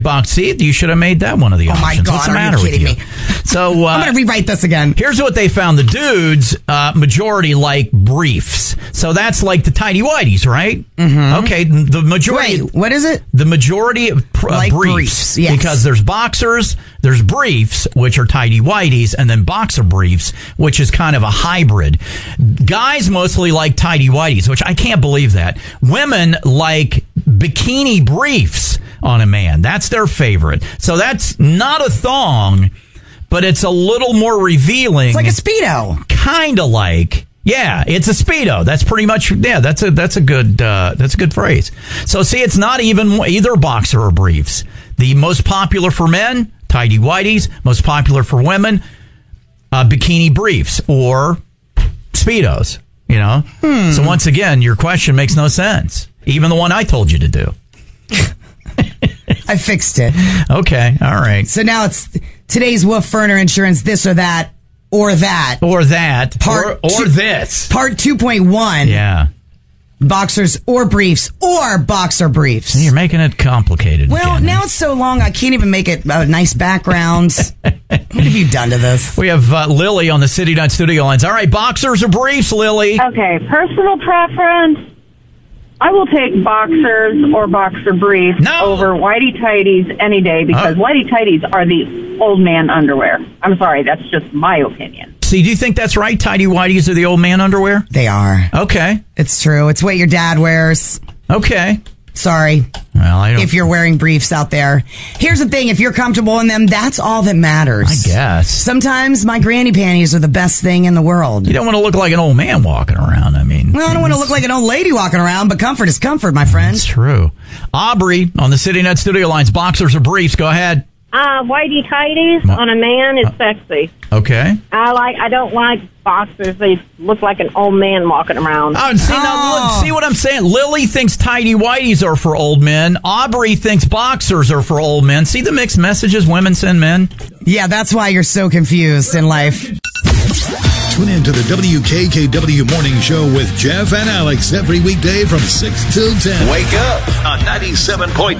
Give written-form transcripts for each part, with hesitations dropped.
Boxy, you should have made that one of the options. Oh, my God. What's the matter are you kidding with you? me? So, I'm going to rewrite this again. Here's what they found. The dudes, majority like briefs. So that's like the tighty-whities, right? Mm-hmm. Okay, the majority... Wait, what is it? The majority of like briefs. Yes. Because there's boxers, there's briefs, which are tighty-whities, and then boxer briefs, which is kind of a hybrid. Guys mostly like tighty-whities, which I can't believe that. Women like bikini briefs on a man. That's their favorite. So that's not a thong, but it's a little more revealing. It's like a Speedo. Kind of like. Yeah, it's a Speedo. That's pretty much, yeah, that's a good phrase. So see, it's not even either boxer or briefs. The most popular for men, tighty whities. Most popular for women, bikini briefs or Speedos, you know? So once again, your question makes no sense. Even the one I told you to do. I fixed it. Okay, all right. So now it's today's Wolf Ferner Insurance, this or that, or that. Or that. Or this. Part 2.1. Yeah. Boxers or briefs or boxer briefs. You're making it complicated. Well, again. now it's so long, I can't even make it nice backgrounds. What have you done to this? We have Lily on the City Nut Studio lines. All right, boxers or briefs, Lily? Okay, personal preference. I will take boxers or boxer briefs over whitey tighties any day because whitey tighties are the old man underwear. I'm sorry, that's just my opinion. See, do you think that's right? Tighty whities are the old man underwear? They are. Okay. It's true. It's what your dad wears. Okay. Sorry. Well, I don't. If you're wearing briefs out there. Here's the thing. If you're comfortable in them, that's all that matters. I guess. Sometimes my granny panties are the best thing in the world. You don't want to look like an old man walking around, I mean. Well, I don't want to look like an old lady walking around, but comfort is comfort, my friend. That's true. Aubrey on the City Net Studio lines. Boxers or briefs? Go ahead. Whitey tighties on a man is sexy. Okay. I don't like boxers. They look like an old man walking around. Oh, see what I'm saying? Lily thinks tighty whities are for old men. Aubrey thinks boxers are for old men. See the mixed messages women send men? Yeah, that's why you're so confused in life. Tune in to the WKKW Morning Show with Jeff and Alex every weekday from 6 till 10. Wake up on 97.9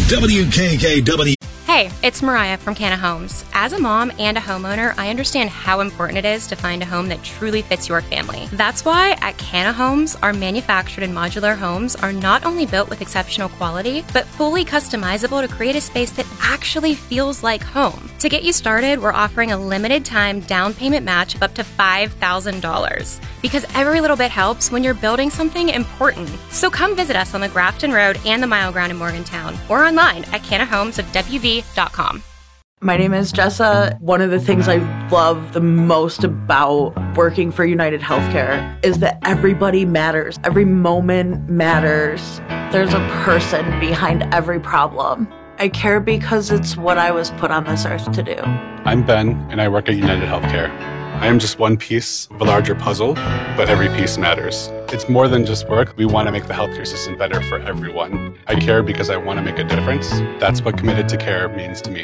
WKKW. Hey, it's Mariah from Canna Homes. As a mom and a homeowner, I understand how important it is to find a home that truly fits your family. That's why at Canna Homes, our manufactured and modular homes are not only built with exceptional quality, but fully customizable to create a space that actually feels like home. To get you started, we're offering a limited time down payment match of up to $5,000. Because every little bit helps when you're building something important. So come visit us on the Grafton Road and the Mile Ground in Morgantown, or online at cannahomesofwv.com. My name is Jessa. One of the things I love the most about working for United Healthcare is that everybody matters. Every moment matters. There's a person behind every problem. I care because it's what I was put on this earth to do. I'm Ben, and I work at United Healthcare. I am just one piece of a larger puzzle, but every piece matters. It's more than just work. We want to make the healthcare system better for everyone. I care because I want to make a difference. That's what committed to care means to me.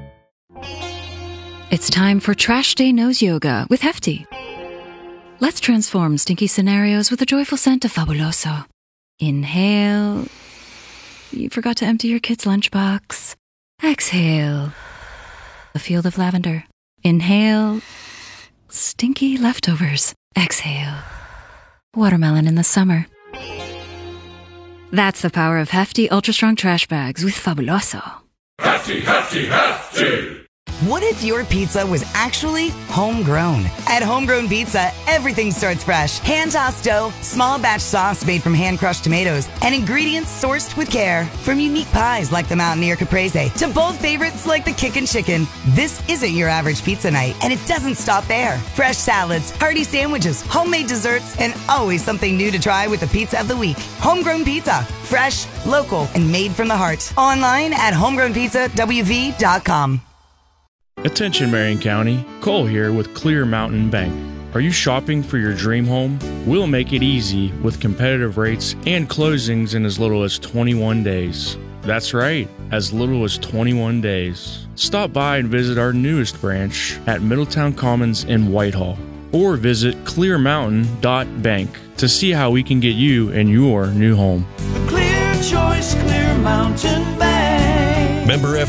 It's time for Trash Day Nose Yoga with Hefty. Let's transform stinky scenarios with a joyful scent of Fabuloso. Inhale. You forgot to empty your kid's lunchbox. Exhale. A field of lavender. Inhale. Stinky leftovers. Exhale. Watermelon in the summer. That's the power of Hefty Ultra Strong Trash Bags with Fabuloso. Hefty, Hefty, Hefty! What if your pizza was actually homegrown? At Homegrown Pizza, everything starts fresh. Hand-tossed dough, small batch sauce made from hand-crushed tomatoes, and ingredients sourced with care. From unique pies like the Mountaineer Caprese to bold favorites like the Kickin' Chicken. This isn't your average pizza night, and it doesn't stop there. Fresh salads, hearty sandwiches, homemade desserts, and always something new to try with the Pizza of the Week. Homegrown Pizza. Fresh, local, and made from the heart. Online at homegrownpizzawv.com. Attention Marion County, Cole here with Clear Mountain Bank. Are you shopping for your dream home? We'll make it easy with competitive rates and closings in as little as 21 days. That's right, as little as 21 days. Stop by and visit our newest branch at Middletown Commons in Whitehall, or visit clearmountain.bank to see how we can get you in your new home. Clear choice, Clear Mountain Bank. Member